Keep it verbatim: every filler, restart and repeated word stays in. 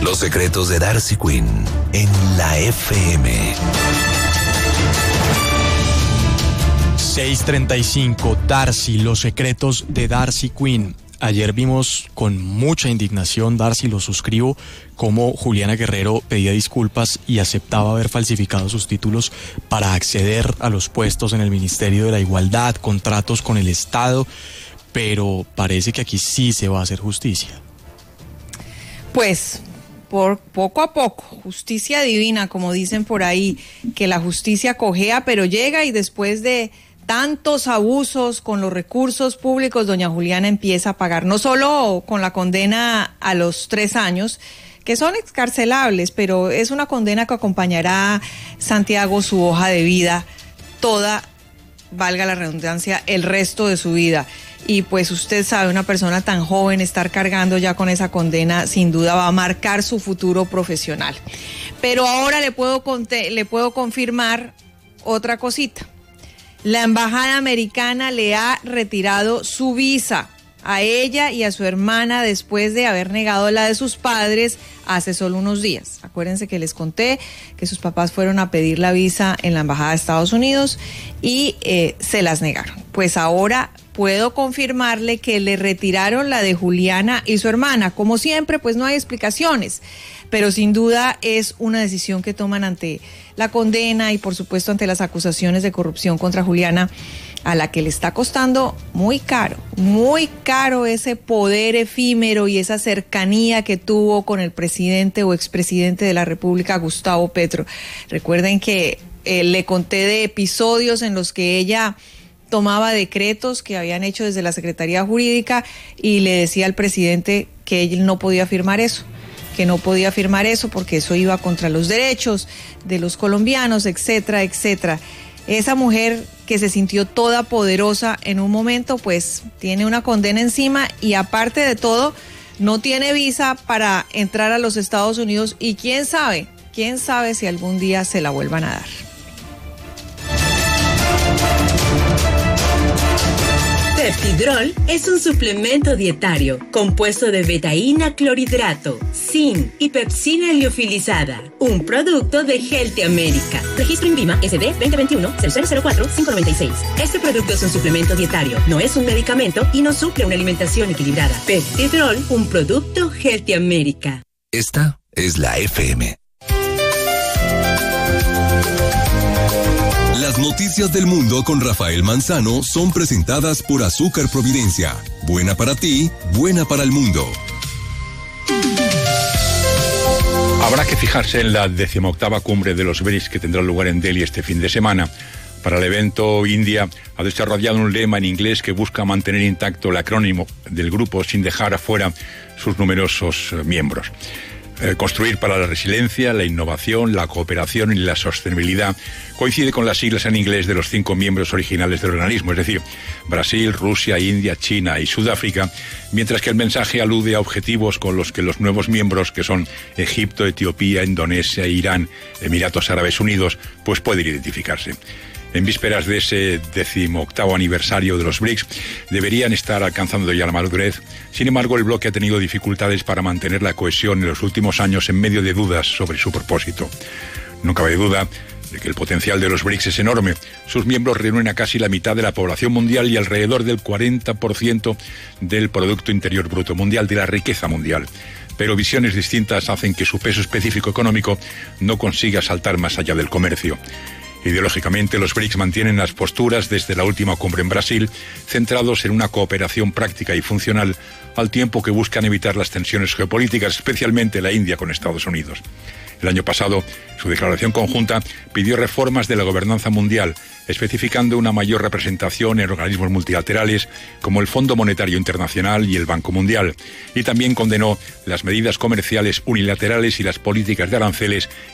Los secretos de Darcy Quinn en la F M. seis treinta y cinco, Darcy, los secretos de Darcy Quinn. Ayer vimos con mucha indignación, Darcy, lo suscribo, cómo Juliana Guerrero pedía disculpas y aceptaba haber falsificado sus títulos para acceder a los puestos en el Ministerio de la Igualdad, contratos con el Estado, pero parece que aquí sí se va a hacer justicia. Pues por poco a poco, justicia divina, como dicen por ahí, que la justicia cojea pero llega, y después de tantos abusos con los recursos públicos, doña Juliana empieza a pagar, no solo con la condena a los tres años, que son excarcelables, pero es una condena que acompañará, Santiago, su hoja de vida, toda, valga la redundancia, el resto de su vida. Y pues usted sabe, una persona tan joven estar cargando ya con esa condena, sin duda va a marcar su futuro profesional. Pero ahora le puedo, conte- le puedo confirmar otra cosita. La embajada americana le ha retirado su visa a ella y a su hermana después de haber negado la de sus padres hace solo unos días. Acuérdense que les conté que sus papás fueron a pedir la visa en la embajada de Estados Unidos y eh, se las negaron. Pues ahora puedo confirmarle que le retiraron la de Juliana y su hermana. Como siempre, pues no hay explicaciones, pero sin duda es una decisión que toman ante la condena y por supuesto ante las acusaciones de corrupción contra Juliana, a la que le está costando muy caro, muy caro ese poder efímero y esa cercanía que tuvo con el presidente o expresidente de la República, Gustavo Petro. Recuerden que eh, le conté de episodios en los que ella tomaba decretos que habían hecho desde la Secretaría Jurídica y le decía al presidente que él no podía firmar eso, que no podía firmar eso porque eso iba contra los derechos de los colombianos, etcétera, etcétera. Esa mujer que se sintió toda poderosa en un momento, pues tiene una condena encima y aparte de todo, no tiene visa para entrar a los Estados Unidos y quién sabe, quién sabe si algún día se la vuelvan a dar. Peptidrol es un suplemento dietario compuesto de betaína clorhidrato, zinc y pepsina liofilizada, un producto de Healthy America. Registro INVIMA S D veinte veintiuno cero cero cero cuatro cinco nueve seis. Este producto es un suplemento dietario, no es un medicamento y no suple una alimentación equilibrada. Peptidrol, un producto Healthy America. Esta es la F M. Las noticias del mundo con Rafael Manzano son presentadas por Azúcar Providencia. Buena para ti, buena para el mundo. Habrá que fijarse en la decimoctava cumbre de los BRICS que tendrá lugar en Delhi este fin de semana. Para el evento, India ha desarrollado un lema en inglés que busca mantener intacto el acrónimo del grupo sin dejar afuera sus numerosos miembros. Eh, construir para la resiliencia, la innovación, la cooperación y la sostenibilidad coincide con las siglas en inglés de los cinco miembros originales del organismo, es decir, Brasil, Rusia, India, China y Sudáfrica, mientras que el mensaje alude a objetivos con los que los nuevos miembros, que son Egipto, Etiopía, Indonesia, Irán, Emiratos Árabes Unidos, pues pueden identificarse. En vísperas de ese decimoctavo aniversario de los BRICS, deberían estar alcanzando ya la madurez. Sin embargo, el bloque ha tenido dificultades para mantener la cohesión en los últimos años en medio de dudas sobre su propósito. No cabe duda de que el potencial de los BRICS es enorme. Sus miembros reúnen a casi la mitad de la población mundial y alrededor del cuarenta por ciento del Producto Interior Bruto Mundial, de la riqueza mundial. Pero visiones distintas hacen que su peso específico económico no consiga saltar más allá del comercio. Ideológicamente, los BRICS mantienen las posturas desde la última cumbre en Brasil, centrados en una cooperación práctica y funcional, al tiempo que buscan evitar las tensiones geopolíticas, especialmente la India con Estados Unidos. El año pasado, su declaración conjunta pidió reformas de la gobernanza mundial, especificando una mayor representación en organismos multilaterales como el Fondo Monetario Internacional y el Banco Mundial, y también condenó las medidas comerciales unilaterales y las políticas de aranceles